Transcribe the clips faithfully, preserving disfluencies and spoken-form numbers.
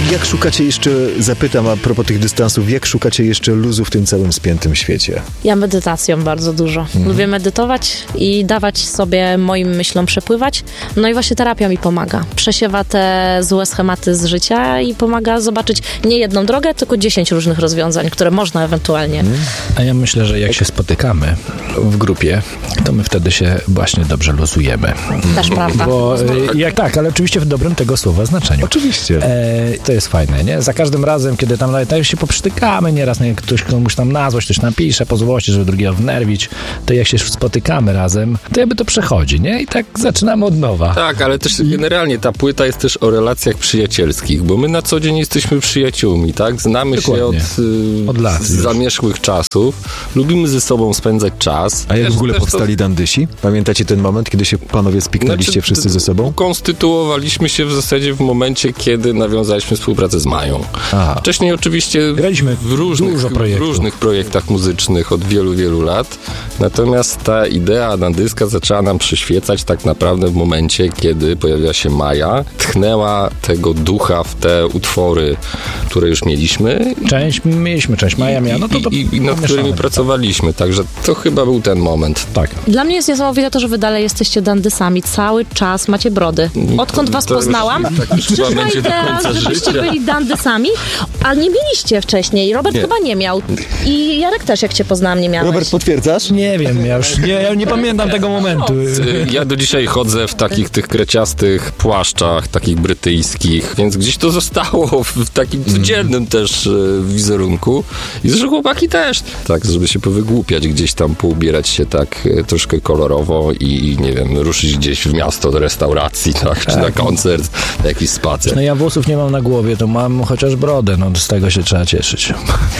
Jak szukacie jeszcze, zapytam a propos tych dystansów, jak szukacie jeszcze luzu w tym całym spiętym świecie? Ja medytacją bardzo dużo. Mhm. Lubię medytować i dawać sobie moim myślom przepływać. No i właśnie terapia mi pomaga. Przesiewa te złe schematy z życia i pomaga zobaczyć nie jedną drogę, tylko dziesięć różnych rozwiązań, które można ewentualnie. Mhm. A ja myślę, że jak się spotykamy w grupie, to my wtedy się właśnie dobrze luzujemy. Też prawda. Bo jak tak, ale oczywiście w dobrym tego słowa znaczeniu. Oczywiście. E, to jest fajne, nie? Za każdym razem, kiedy tam nawet się poprztykamy nieraz, nie? Ktoś komuś tam na złość, ktoś napisze po złości, żeby drugiego wnerwić, to jak się spotykamy razem, to jakby to przechodzi, nie? I tak zaczynamy od nowa. Tak, ale też generalnie ta płyta jest też o relacjach przyjacielskich, bo my na co dzień jesteśmy przyjaciółmi, tak? Znamy Dokładnie. się od, y, od lat z zamierzchłych czasów, lubimy ze sobą spędzać czas. A jak też, w ogóle powstali to... Dandysi? Pamiętacie ten moment, kiedy się panowie spiknęliście znaczy, wszyscy ze sobą? Konstytuowaliśmy się w zasadzie w momencie, kiedy nawiązaliśmy współpracę z Mają. Aha. Wcześniej oczywiście graliśmy w różnych, w różnych projektach muzycznych od wielu, wielu lat. Natomiast ta idea dandyska zaczęła nam przyświecać tak naprawdę w momencie, kiedy pojawiła się Maja, tchnęła tego ducha w te utwory, które już mieliśmy. Część mieliśmy, część Maja miała. No to, to I, i nad którymi pracowaliśmy. Także to chyba był ten moment. Tak. Dla mnie jest niesamowite to, że wy dalej jesteście dandysami. Cały czas macie brody. Odkąd was to poznałam, już, tak już przyszła będzie idea, do żebyście życia. byli dandysami, a nie mieliście wcześniej. Robert nie. chyba nie miał. I Jarek też, jak cię poznałam, nie miałeś. Robert, potwierdzasz? Nie wiem, ja już nie, ja nie pamiętam tego momentu. Ja do dzisiaj chodzę w takich tych kreciastych płaszczach, takich brytyjskich, więc gdzieś to zostało w takim codziennym mm. też wizerunku. I zresztą chłopaki też. Tak, żeby się powygłupiać gdzieś tam, poubierać się tak troszkę kolorowo i, nie wiem, ruszyć gdzieś w miasto do restauracji, tak, tak. czy na koncert, na jakiś spacer. No ja włosów nie mam na głowie, to mam chociaż brodę, no z tego się trzeba cieszyć.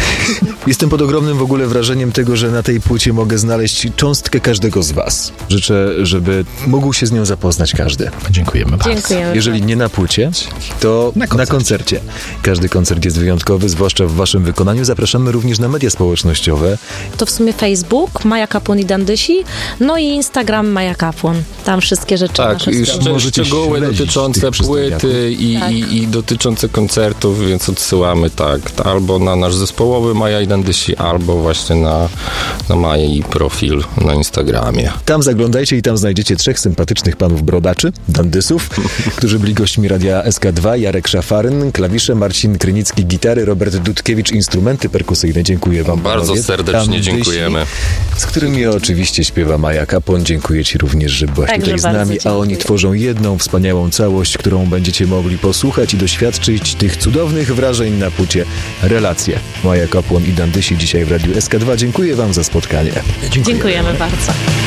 Jestem pod ogromnym w ogóle wrażeniem tego, że na tej płycie mogę znaleźć cząstkę każdego z was. Życzę, żeby mógł się z nią zapoznać każdy. Dziękujemy bardzo. Dziękujemy. Jeżeli nie na płycie, to na koncercie. na koncercie. Każdy koncert jest wyjątkowy, zwłaszcza w waszym wykonaniu. Zapraszamy również na media społecznościowe. To w sumie Facebook, Maja Kapłon i Dandysi, no i Instagram Maja Kapłon. Tam wszystkie rzeczy tak, nasze i szcz- szczegóły dotyczące płyty i, tak. i, i dotyczące koncertów, więc odsyłamy tak, albo na nasz zespołowy Maja i Dandysi, albo właśnie na, na Maja profil na Instagramie. Tam zaglądajcie i tam znajdziecie trzech sympatycznych panów brodaczy, dandysów, którzy byli gośćmi Radia S K dwa. Jarek Szafaryn, klawisze, Marcin Krynicki, gitary, Robert Dudkiewicz, instrumenty perkusyjne. Dziękuję wam. Bardzo panowie. serdecznie Dandysi, dziękujemy. Z którymi oczywiście śpiewa Maja Kapłon. Dziękuję ci również, że byłaś tak, tutaj z nami, a oni tworzą jedną wspaniałą całość, którą będziecie mogli posłuchać i doświadczyć tych cudownych wrażeń na płycie Relacje. Maja Kapłon i Dandysi dzisiaj w Radiu S K dwa. Dziękuję wam za spotkanie. Dziękujemy, Dziękujemy bardzo.